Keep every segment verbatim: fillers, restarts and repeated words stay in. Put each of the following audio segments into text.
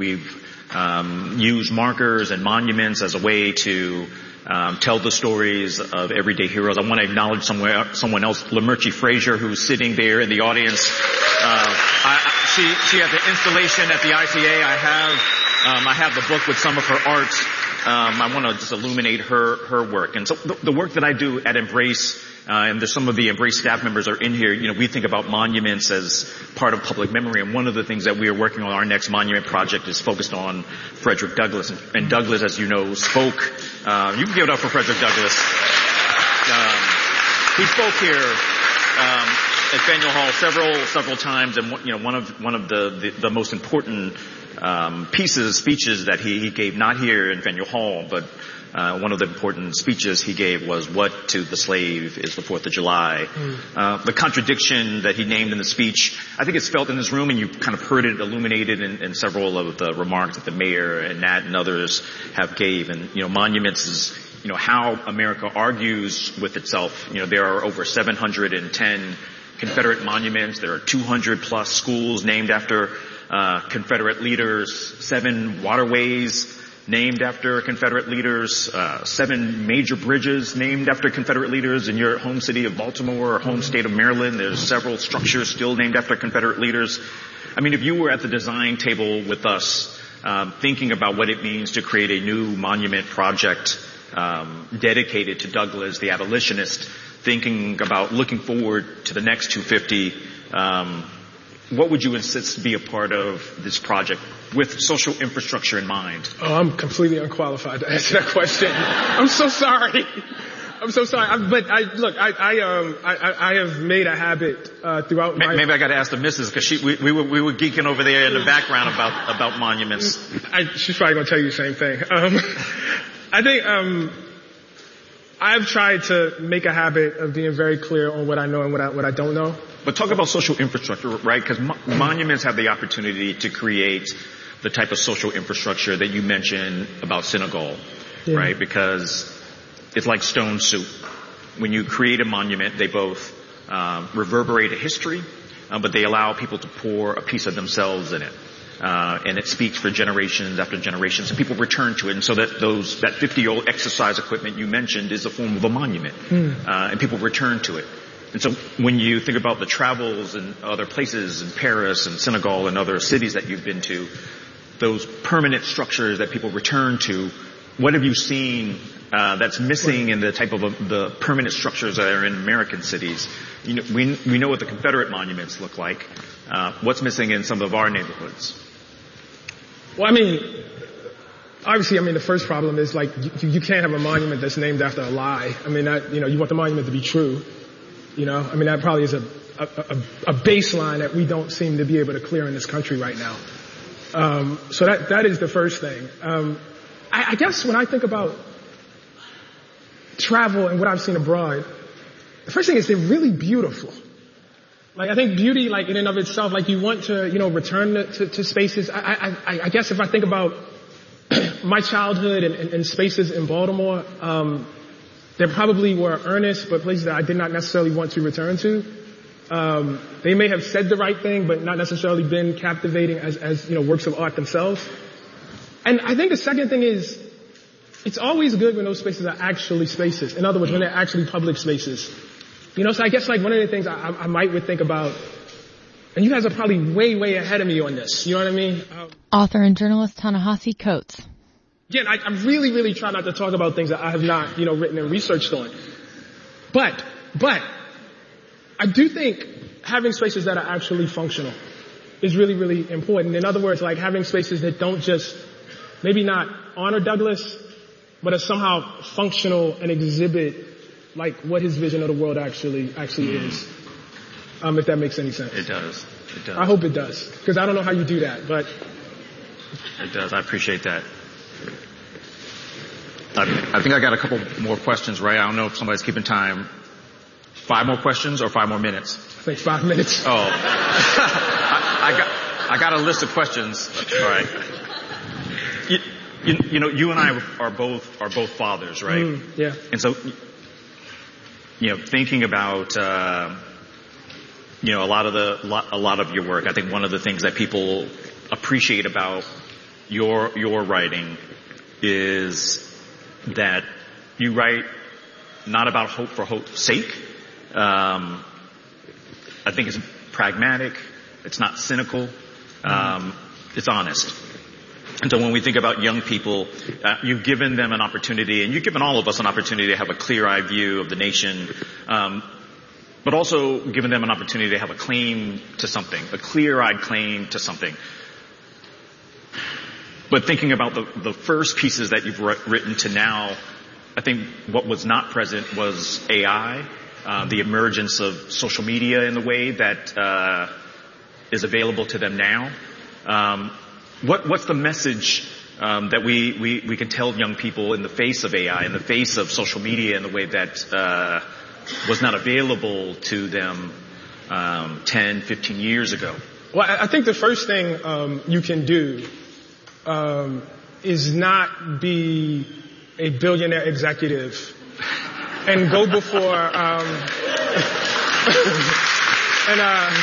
we've um, used markers and monuments as a way to um, tell the stories of everyday heroes. I want to acknowledge somewhere, someone else, Lamerchi Frazier, who's sitting there in the audience. Uh, I, I, she, she had the installation at the I T A. I have, um, I have the book with some of her art. Um, I want to just illuminate her, her work. And so the, the work that I do at Embrace, uh, and there's some of the Embrace staff members are in here, you know, we think about monuments as part of public memory. And one of the things that we are working on, our next monument project, is focused on Frederick Douglass. And, and Douglass, as you know, spoke, uh, you can give it up for Frederick Douglass. Um, he spoke here, um, at Faneuil Hall several, several times. And, you know, one of, one of the, the, the most important Um, pieces, speeches that he, he gave, not here in Faneuil Hall, but uh, one of the important speeches he gave was "What to the slave is the Fourth of July." Mm. Uh, the contradiction that he named in the speech, I think it's felt in this room, and you kind of heard it illuminated in, in several of the remarks that the mayor and Nat and others have gave. And, you know, monuments is, you know, how America argues with itself. You know, there are over seven hundred ten Confederate monuments. There are two hundred plus schools named after Uh, Confederate leaders, seven waterways named after Confederate leaders, uh, seven major bridges named after Confederate leaders in your home city of Baltimore or home state of Maryland. There's several structures still named after Confederate leaders. I mean, if you were at the design table with us, um, thinking about what it means to create a new monument project, um, dedicated to Douglass, the abolitionist, thinking about looking forward to the next two fifty, um, what would you insist be a part of this project with social infrastructure in mind? Oh, I'm completely unqualified to answer that question. I'm so sorry. I'm so sorry. I, but I, look, I, I, um, I, I have made a habit, uh, throughout my... Maybe I gotta ask the missus, cause she, we, we were, we were geeking over there in the background about, about monuments. I, she's probably gonna tell you the same thing. Um, I think, um, I've tried to make a habit of being very clear on what I know and what I, what I don't know. But talk about social infrastructure, right? Because mo- monuments have the opportunity to create the type of social infrastructure that you mentioned about Senegal, yeah. Right? Because it's like stone soup. When you create a monument, they both um, reverberate a history, uh, but they allow people to pour a piece of themselves in it. Uh, and it speaks for generations after generations, and people return to it. And so that those, that fifty-year-old exercise equipment you mentioned is a form of a monument. Mm. Uh, and people return to it. And so when you think about the travels and other places in Paris and Senegal and other cities that you've been to, those permanent structures that people return to, what have you seen uh, that's missing in the type of uh, the permanent structures that are in American cities? You know, we we know what the Confederate monuments look like. Uh, what's missing in some of our neighborhoods? Well, I mean, obviously, I mean, the first problem is, like, you, you can't have a monument that's named after a lie. I mean, that, you know, you want the monument to be true. You know, I mean, that probably is a, a, a, a baseline that we don't seem to be able to clear in this country right now. Um, so that, that is the first thing. Um, I, I guess when I think about travel and what I've seen abroad, the first thing is they're really beautiful. Like, I think beauty, like, in and of itself, like, you want to, you know, return to, to, to spaces. I, I, I guess if I think about my childhood and, and, and spaces in Baltimore, um, there probably were earnest, but places that I did not necessarily want to return to. Um, they may have said the right thing, but not necessarily been captivating as, as, you know, works of art themselves. And I think the second thing is, it's always good when those spaces are actually spaces. In other words, when they're actually public spaces. You know, so I guess, like, one of the things I, I might would think about, and you guys are probably way, way ahead of me on this. You know what I mean? Um, Author and journalist Ta-Nehisi Coates. Again, I, I really, really try not to talk about things that I have not, you know, written and researched on. But, but, I do think having spaces that are actually functional is really, really important. In other words, like, having spaces that don't just, maybe not honor Douglass, but are somehow functional and exhibit, like, what his vision of the world actually, actually mm. is. Um, if that makes any sense. It does. It does. I hope it does. Because I don't know how you do that, but. It does. I appreciate that. I, I think I got a couple more questions, right? I don't know if somebody's keeping time. Five more questions or five more minutes? I think five minutes. Oh. I, I got, I got a list of questions. All right. You, you, you know, you and I are both, are both fathers, right? Mm, yeah. And so, you know, thinking about, uh, you know, a lot of the, a lot of your work, I think one of the things that people appreciate about your, your writing is that you write not about hope for hope's sake. Um, I think it's pragmatic. It's not cynical. Um, it's honest. And so when we think about young people, uh, you've given them an opportunity, and you've given all of us an opportunity to have a clear-eyed view of the nation, um, but also given them an opportunity to have a claim to something, a clear-eyed claim to something. But thinking about the, the first pieces that you've written to now, I think what was not present was A I, uh, the emergence of social media in the way that uh, is available to them now. Um, what, what's the message um, that we, we, we can tell young people in the face of A I, in the face of social media in the way that uh, was not available to them um, ten, fifteen years ago? Well, I think the first thing um, you can do um, is not be a billionaire executive and go before um, and, uh,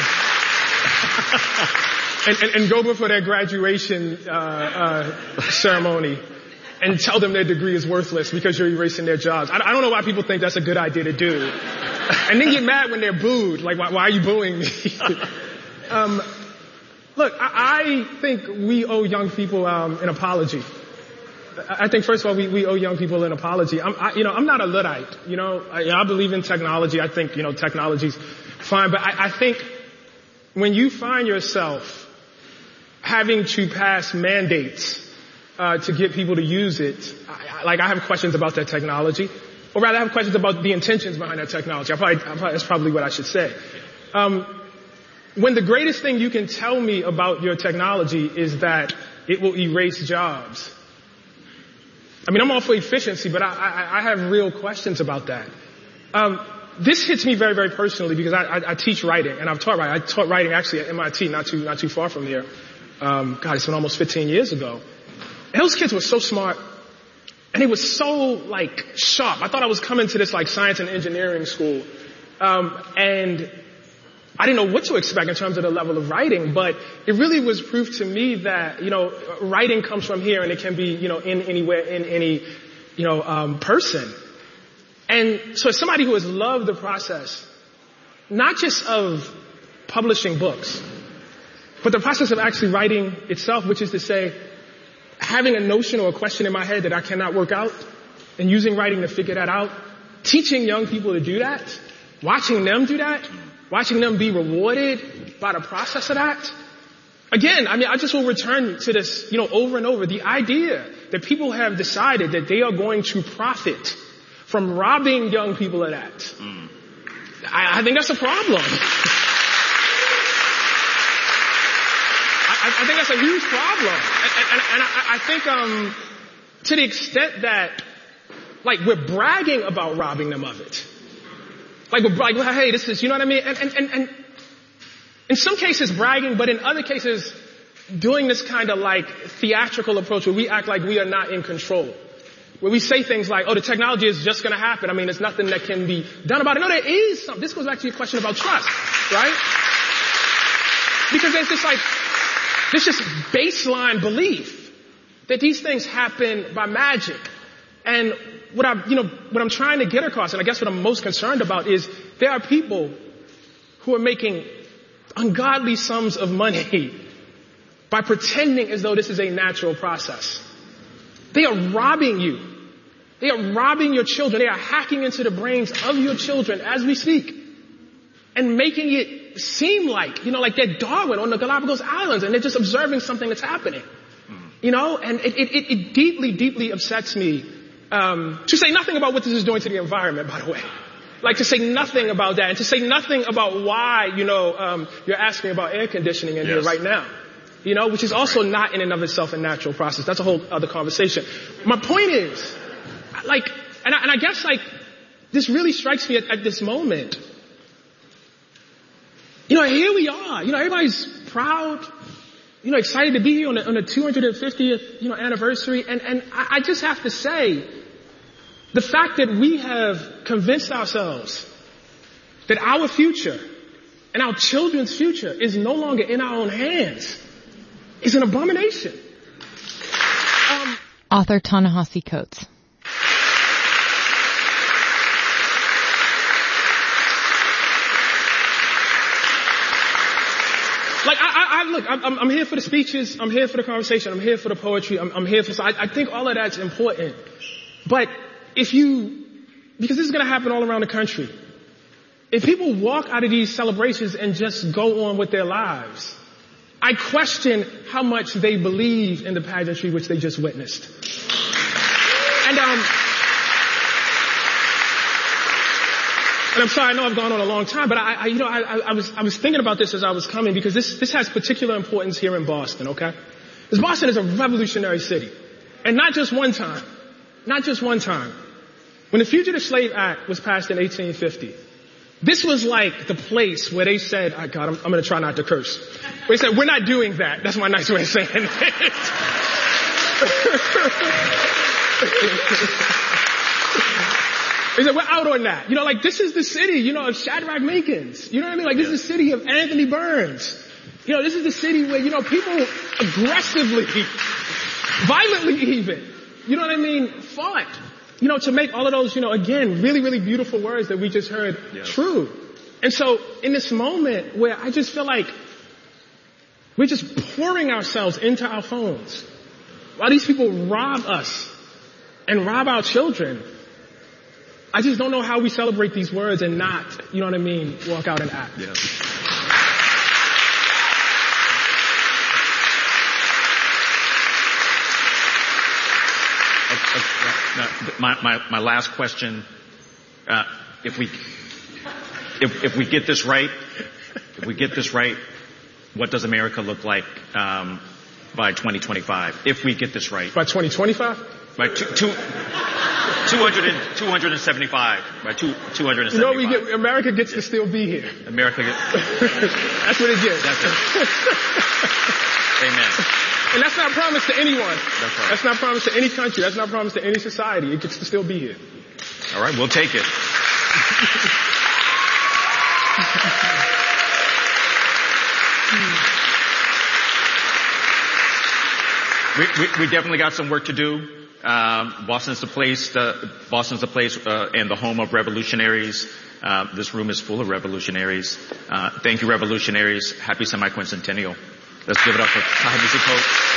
and, and and go before their graduation uh, uh, ceremony and tell them their degree is worthless because you're erasing their jobs. I, I don't know why people think that's a good idea to do, and then get mad when they're booed. Like, why, why are you booing me? um, look, I, I think we owe young people um, an apology. I think, first of all, we, we owe young people an apology. I'm, I, you know, I'm not a Luddite. You know, I, I believe in technology. I think, you know, technology's fine. But I, I think when you find yourself having to pass mandates uh, to get people to use it, I, like I have questions about that technology, or rather, I have questions about the intentions behind that technology. I probably, I probably, that's probably what I should say. Um, when the greatest thing you can tell me about your technology is that it will erase jobs. I mean, I'm all for efficiency, but I, I, I have real questions about that. Um, this hits me very, very personally because I, I, I teach writing, and I've taught writing. I taught writing actually at M I T, not too, not too far from here. Um, God, it's been almost fifteen years ago. And those kids were so smart, and they were so like sharp. I thought I was coming to this like science and engineering school, um, and I didn't know what to expect in terms of the level of writing, but it really was proof to me that, you know, writing comes from here and it can be, you know, in anywhere, in any, you know, um, person. And so as somebody who has loved the process, not just of publishing books, but the process of actually writing itself, which is to say, having a notion or a question in my head that I cannot work out and using writing to figure that out, teaching young people to do that, watching them do that, watching them be rewarded by the process of that. Again, I mean, I just will return to this, you know, over and over. The idea that people have decided that they are going to profit from robbing young people of that. Mm. I, I think that's a problem. I, I think that's a huge problem. And, and, and I, I think, um, to the extent that, like, we're bragging about robbing them of it. Like, we're like, hey, this is, you know what I mean? And, and, and, and in some cases bragging, but in other cases doing this kind of like theatrical approach where we act like we are not in control. Where we say things like, oh, the technology is just going to happen. I mean, there's nothing that can be done about it. No, there is something. This goes back to your question about trust, right? Because there's this like, there's just baseline belief that these things happen by magic. And what I, you know, what I'm trying to get across, and I guess what I'm most concerned about is there are people who are making ungodly sums of money by pretending as though this is a natural process. They are robbing you. They are robbing your children. They are hacking into the brains of your children as we speak and making it seem like, you know, like they're Darwin on the Galapagos Islands and they're just observing something that's happening. You know, and it, it, it deeply, deeply upsets me. Um, to say nothing about what this is doing to the environment, by the way. Like to say nothing about that and to say nothing about why, you know, um, you're asking about air conditioning in yes. here right now. You know, which is also not in and of itself a natural process. That's a whole other conversation. My point is, like, and I, and I guess like, this really strikes me at, at this moment. You know, here we are. You know, everybody's proud, you know, excited to be here on the, on the two hundred fiftieth, you know, anniversary. And, and I, I just have to say, the fact that we have convinced ourselves that our future and our children's future is no longer in our own hands is an abomination. Author Ta-Nehisi Coates. Like, I, I, I look, I'm, I'm here for the speeches, I'm here for the conversation, I'm here for the poetry, I'm, I'm here for, so I, I think all of that's important. But if you, because this is going to happen all around the country, if people walk out of these celebrations and just go on with their lives, I question how much they believe in the pageantry which they just witnessed. And, um, And I'm sorry, I know I've gone on a long time, but I, I you know, I, I was, I was thinking about this as I was coming because this, this has particular importance here in Boston, okay? Because Boston is a revolutionary city. And not just one time. Not just one time. When the Fugitive Slave Act was passed in eighteen fifty, this was like the place where they said, oh God, I'm, I'm gonna try not to curse. They said, we're not doing that. That's my nice way of saying it. They said, we're out on that. You know, like, this is the city, you know, of Shadrach Meekins. You know what I mean? Like, this is the city of Anthony Burns. You know, this is the city where, you know, people aggressively, violently even, you know what I mean, fought, you know, to make all of those, you know, again, really, really beautiful words that we just heard yes. true. And so, in this moment where I just feel like we're just pouring ourselves into our phones while these people rob us and rob our children, I just don't know how we celebrate these words and not, you know what I mean, walk out and act. Yes. Uh, uh, my, my, my last question, uh, if we, if, if we get this right, if we get this right, what does America look like, um, by twenty twenty-five? If we get this right. By twenty twenty-five? By two, two, two hundred, two hundred seventy-five. By two, two hundred seventy-five. You know, we get, America gets to still be here. America gets. That's what it gets. That's it. Amen. And that's not promised to anyone. That's right. That's not promised to any country. That's not promised to any society. It gets to still be here. All right, we'll take it. we, we, we definitely got some work to do. Um, Boston's the place. Uh, Boston's the place uh, and the home of revolutionaries. Uh, this room is full of revolutionaries. Uh, thank you, revolutionaries. Happy semi-quincentennial. Let's give it up for Ta-Nehisi Coates.